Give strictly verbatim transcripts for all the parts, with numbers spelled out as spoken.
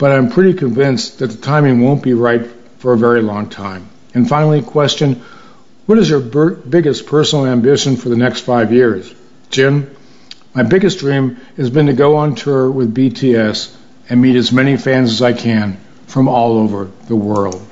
but I'm pretty convinced that the timing won't be right for a very long time. And finally, question, what is your ber- biggest personal ambition for the next five years? Jim, my biggest dream has been to go on tour with B T S and meet as many fans as I can from all over the world.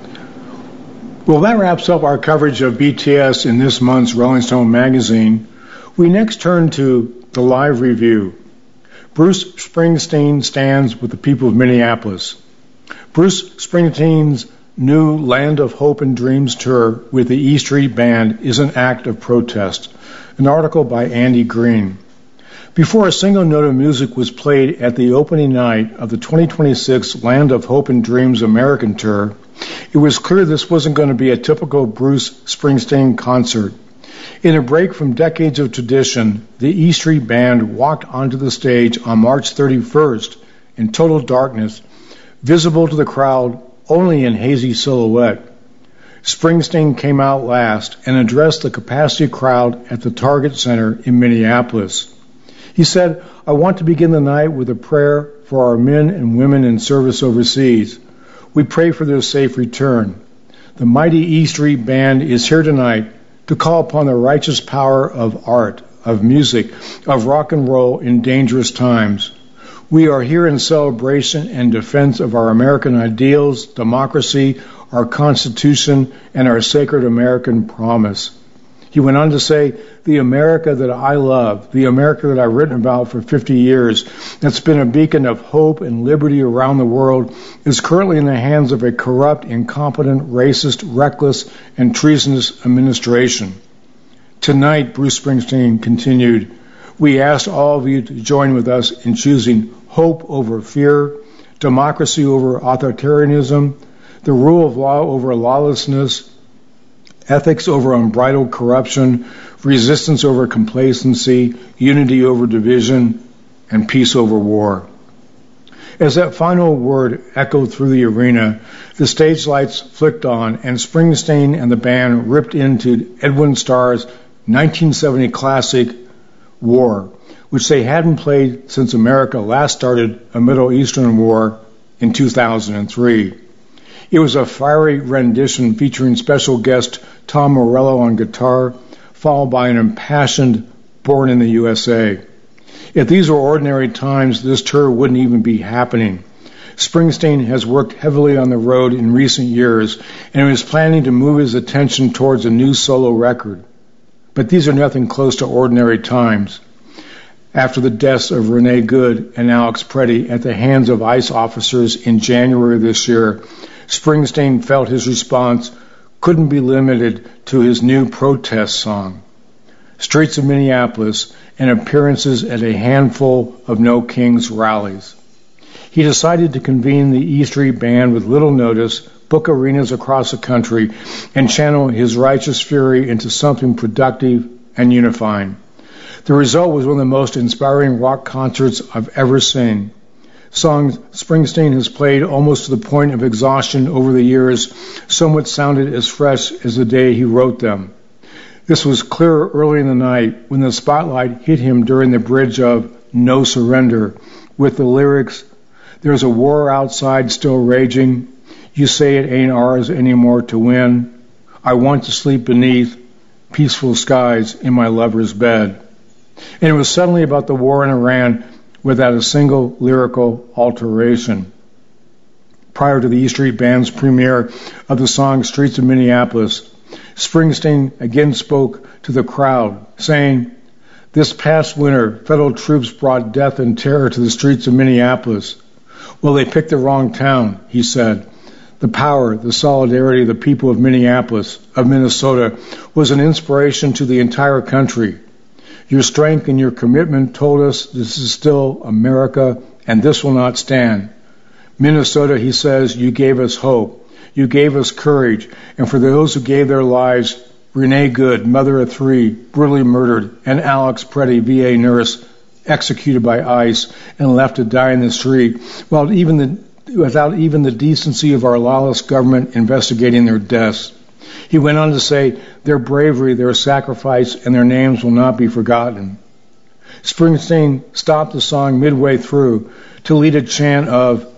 Well, that wraps up our coverage of B T S in this month's Rolling Stone magazine. We next turn to the live review. Bruce Springsteen stands with the people of Minneapolis. Bruce Springsteen's new Land of Hope and Dreams tour with the E Street Band is an act of protest. An article by Andy Green. Before a single note of music was played at the opening night of the twenty twenty-six Land of Hope and Dreams American Tour, it was clear this wasn't going to be a typical Bruce Springsteen concert. In a break from decades of tradition, the E Street Band walked onto the stage on March thirty-first in total darkness, visible to the crowd only in hazy silhouette. Springsteen came out last and addressed the capacity crowd at the Target Center in Minneapolis. He said, I want to begin the night with a prayer for our men and women in service overseas. We pray for their safe return. The mighty E Street Band is here tonight to call upon the righteous power of art, of music, of rock and roll in dangerous times. We are here in celebration and defense of our American ideals, democracy, our Constitution, and our sacred American promise. He went on to say, the America that I love, the America that I've written about for fifty years, that's been a beacon of hope and liberty around the world, is currently in the hands of a corrupt, incompetent, racist, reckless, and treasonous administration. Tonight, Bruce Springsteen continued, we ask all of you to join with us in choosing hope over fear, democracy over authoritarianism, the rule of law over lawlessness, ethics over unbridled corruption, resistance over complacency, unity over division, and peace over war. As that final word echoed through the arena, the stage lights flicked on, and Springsteen and the band ripped into Edwin Starr's nineteen seventy classic, War, which they hadn't played since America last started a Middle Eastern war in two thousand three. It was a fiery rendition featuring special guest Tom Morello on guitar, followed by an impassioned Born in the U S A. If these were ordinary times, this tour wouldn't even be happening. Springsteen has worked heavily on the road in recent years and is planning to move his attention towards a new solo record. But these are nothing close to ordinary times. After the deaths of Renee Good and Alex Preddy at the hands of ICE officers in January of this year, Springsteen felt his response couldn't be limited to his new protest song, Streets of Minneapolis, and appearances at a handful of No Kings rallies. He decided to convene the E Street Band with little notice, book arenas across the country, and channel his righteous fury into something productive and unifying. The result was one of the most inspiring rock concerts I've ever seen. Songs Springsteen has played almost to the point of exhaustion over the years, somewhat sounded as fresh as the day he wrote them. This was clear early in the night when the spotlight hit him during the bridge of No Surrender with the lyrics, there's a war outside still raging, you say it ain't ours anymore to win, I want to sleep beneath peaceful skies in my lover's bed. And it was suddenly about the war in Iran without a single lyrical alteration. Prior to the E Street Band's premiere of the song Streets of Minneapolis, Springsteen again spoke to the crowd, saying, this past winter, federal troops brought death and terror to the streets of Minneapolis. Well, they picked the wrong town, he said. The power, the solidarity of the people of Minneapolis, of Minnesota, was an inspiration to the entire country. Your strength and your commitment told us this is still America, and this will not stand. Minnesota, he says, you gave us hope. You gave us courage. And for those who gave their lives, Renee Good, mother of three, brutally murdered, and Alex Preddy, V A nurse, executed by ICE and left to die in the street, while even the, without even the decency of our lawless government investigating their deaths. He went on to say, their bravery, their sacrifice, and their names will not be forgotten. Springsteen stopped the song midway through to lead a chant of,